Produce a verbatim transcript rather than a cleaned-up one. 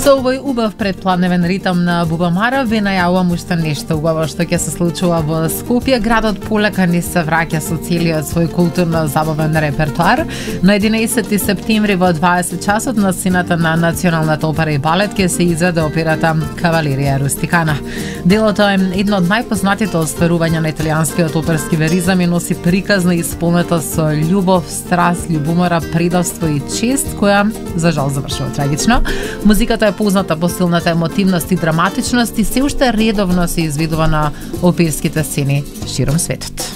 Со овој убав предпладневен ритм на Бубамара ви најавувам уште нешто убаво што ќе се случува во Скопје. Градот полека ни се враќа со целиот свој културно-забавен репертоар. На единаесети септември во дваесет часот на сцената на Националната опера и балет ќе се изведе операта Кавалерија Рустикана. Делото е едно од најпознатите остварувања на италијанскиот оперски веризам и носи приказна исполнета со љубов, страст, љубомора, предавство и чест, која за жал завршува трагично. Музиката е позната по силната емотивност и драматичност и се уште редовно се изведува на оперските сцени широм светот.